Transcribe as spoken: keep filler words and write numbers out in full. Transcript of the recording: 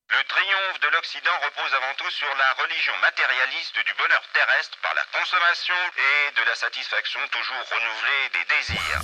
Le triomphe de l'Occident repose avant tout sur la religion matérialiste du bonheur terrestre par la consommation et de la satisfaction toujours renouvelée des désirs.